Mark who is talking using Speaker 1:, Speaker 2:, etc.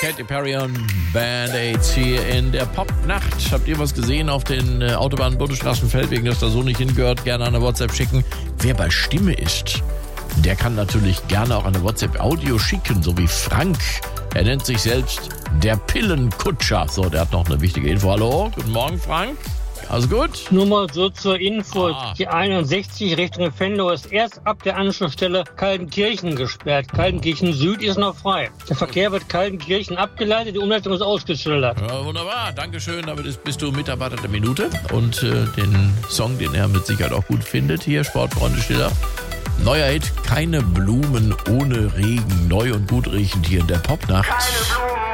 Speaker 1: Katy Perry und Band-Aids hier in der Popnacht. Habt ihr was gesehen auf den Autobahnen, Bundesstraßen, Feldwegen, dass da so nicht hingehört? Gerne eine WhatsApp schicken. Wer bei Stimme ist, der kann natürlich gerne auch eine WhatsApp-Audio schicken, so wie Frank. Er nennt sich selbst der Pillenkutscher. So, der hat noch eine wichtige Info. Hallo, guten Morgen, Frank. Alles gut?
Speaker 2: Nur mal so zur Info. Die 61 Richtung Venlo ist erst ab der Anschlussstelle Kaltenkirchen gesperrt. Kaltenkirchen Süd ist noch frei. Der Verkehr wird Kaltenkirchen abgeleitet, die Umleitung ist ausgeschildert.
Speaker 1: Ja, wunderbar, Dankeschön. Damit bist du Mitarbeiter der Minute. Und den Song, den er mit Sicherheit auch gut findet, hier, Sportfreunde Stiller. Neuer Hit, keine Blumen ohne Regen. Neu und gut riechend hier in der Popnacht.
Speaker 3: Keine Blumen